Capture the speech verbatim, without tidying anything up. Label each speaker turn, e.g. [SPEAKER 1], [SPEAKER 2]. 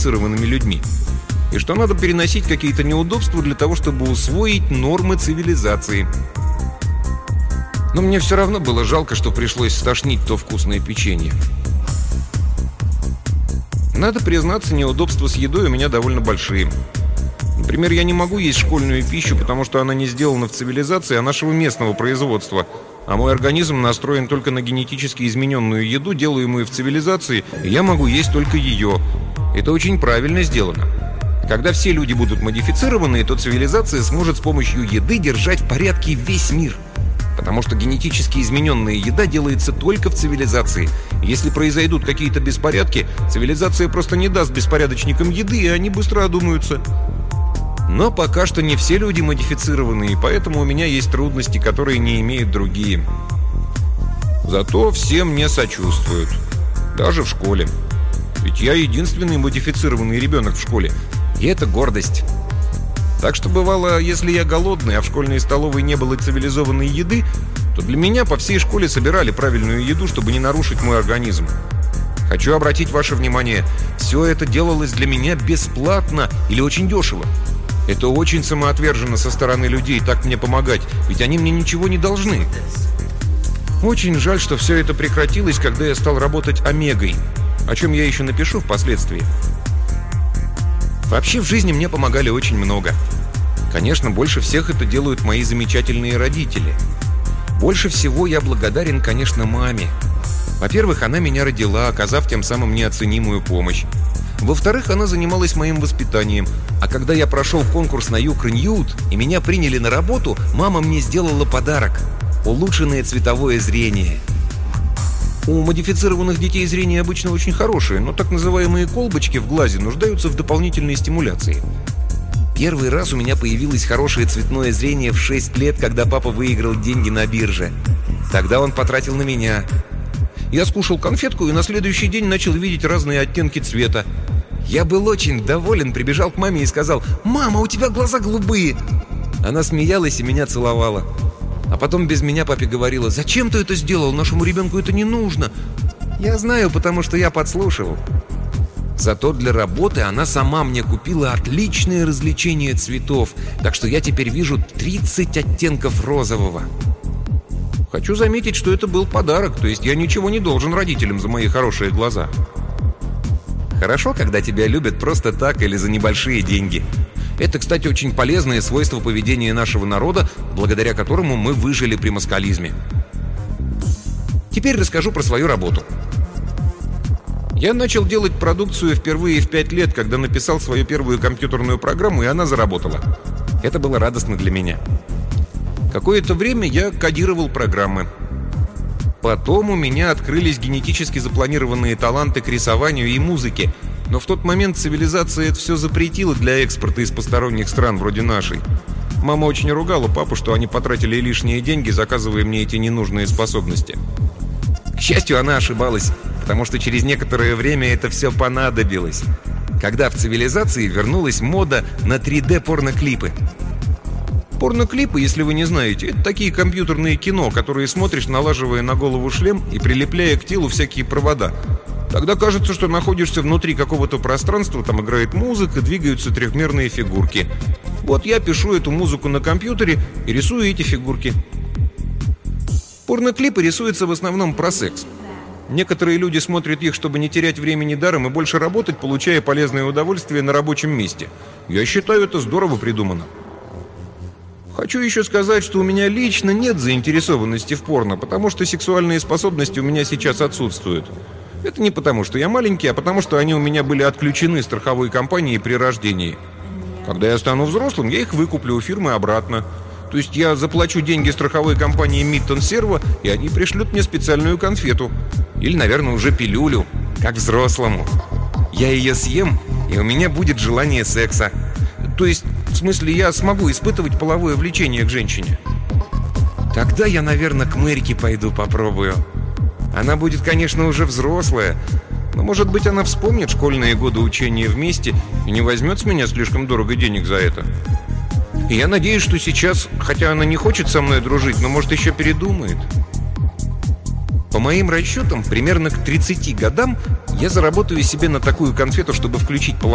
[SPEAKER 1] модифицированными людьми, и что надо переносить какие-то неудобства для того, чтобы усвоить нормы цивилизации. Но мне все равно было жалко, что пришлось стошнить то вкусное печенье. Надо признаться, неудобства с едой у меня довольно большие. Например, я не могу есть школьную пищу, потому что она не сделана в цивилизации, а нашего местного производства. А мой организм настроен только на генетически измененную еду, делаемую в цивилизации, и я могу есть только ее. Это очень правильно сделано. Когда все люди будут модифицированы, то цивилизация сможет с помощью еды держать в порядке весь мир. Потому что генетически измененная еда делается только в цивилизации. Если произойдут какие-то беспорядки, цивилизация просто не даст беспорядочникам еды, и они быстро одумаются. Но пока что не все люди модифицированы, и поэтому у меня есть трудности, которые не имеют другие. Зато все мне сочувствуют. Даже в школе. Ведь я единственный модифицированный ребенок в школе. И это гордость. Так что бывало, если я голодный, а в школьной столовой не было цивилизованной еды, то для меня по всей школе собирали правильную еду, чтобы не нарушить мой организм. Хочу обратить ваше внимание, все это делалось для меня бесплатно или очень дешево. Это очень самоотверженно со стороны людей так мне помогать, ведь они мне ничего не должны. Очень жаль, что все это прекратилось, когда я стал работать омегой, о чем я еще напишу впоследствии. Вообще в жизни мне помогали очень много. Конечно, больше всех это делают мои замечательные родители. Больше всего я благодарен, конечно, маме. Во-первых, она меня родила, оказав тем самым неоценимую помощь. Во-вторых, она занималась моим воспитанием. А когда я прошел конкурс на Юкрньют и меня приняли на работу, мама мне сделала подарок – улучшенное цветовое зрение. У модифицированных детей зрение обычно очень хорошее, но так называемые колбочки в глазе нуждаются в дополнительной стимуляции. Первый раз у меня появилось хорошее цветное зрение в шесть лет, когда папа выиграл деньги на бирже. Тогда он потратил на меня. Я скушал конфетку и на следующий день начал видеть разные оттенки цвета. Я был очень доволен, прибежал к маме и сказал: «Мама, у тебя глаза голубые!» Она смеялась и меня целовала. А потом без меня папе говорила: «Зачем ты это сделал? Нашему ребенку это не нужно». Я знаю, потому что я подслушивал. Зато для работы она сама мне купила отличное развлечение цветов, так что я теперь вижу тридцать оттенков розового. Хочу заметить, что это был подарок, то есть я ничего не должен родителям за мои хорошие глаза. Хорошо, когда тебя любят просто так или за небольшие деньги. Это, кстати, очень полезное свойство поведения нашего народа, благодаря которому мы выжили при москализме. Теперь расскажу про свою работу. Я начал делать продукцию впервые в пять лет, когда написал свою первую компьютерную программу, и она заработала. Это было радостно для меня. Какое-то время я кодировал программы. Потом у меня открылись генетически запланированные таланты к рисованию и музыке, но в тот момент цивилизация это все запретила для экспорта из посторонних стран, вроде нашей. Мама очень ругала папу, что они потратили лишние деньги, заказывая мне эти ненужные способности. К счастью, она ошибалась, потому что через некоторое время это все понадобилось, когда в цивилизации вернулась мода на три дэ порноклипы. Порноклипы, если вы не знаете, это такие компьютерные кино, которые смотришь, налаживая на голову шлем и прилепляя к телу всякие провода. Тогда кажется, что находишься внутри какого-то пространства, там играет музыка, двигаются трехмерные фигурки. Вот я пишу эту музыку на компьютере и рисую эти фигурки. Порноклипы рисуются в основном про секс. Некоторые люди смотрят их, чтобы не терять времени даром и больше работать, получая полезное удовольствие на рабочем месте. Я считаю, это здорово придумано. Хочу еще сказать, что у меня лично нет заинтересованности в порно, потому что сексуальные способности у меня сейчас отсутствуют. Это не потому, что я маленький, а потому, что они у меня были отключены страховой компанией при рождении. Когда я стану взрослым, я их выкуплю у фирмы обратно. То есть я заплачу деньги страховой компании Миттон Серво, и они пришлют мне специальную конфету. Или, наверное, уже пилюлю, как взрослому. Я ее съем, и у меня будет желание секса. То есть, в смысле, я смогу испытывать половое влечение к женщине. Тогда я, наверное, к Мэрике пойду попробую. Она будет, конечно, уже взрослая, но, может быть, она вспомнит школьные годы учения вместе и не возьмет с меня слишком дорого денег за это. И я надеюсь, что сейчас, хотя она не хочет со мной дружить, но, может, еще передумает. По моим расчетам, примерно к тридцати годам я заработаю себе на такую конфету, чтобы включить половое